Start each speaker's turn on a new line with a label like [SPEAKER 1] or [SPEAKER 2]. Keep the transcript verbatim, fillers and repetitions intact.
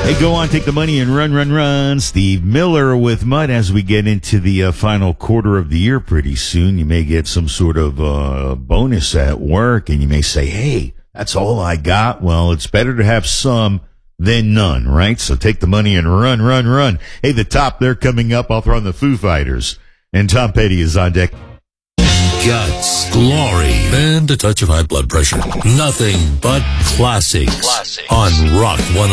[SPEAKER 1] Hey, go on, take the money and run, run, run. Steve Miller with Mud as we get into the uh, final quarter of the year pretty soon. You may get some sort of uh, bonus at work, and you may say, hey, that's all I got. Well, it's better to have some than none, right? So take the money and run, run, run. Hey, the top, they're coming up. I'll throw in the Foo Fighters. And Tom Petty is on deck.
[SPEAKER 2] Guts, glory, and a touch of high blood pressure. Nothing but classics. Classics. On Rock one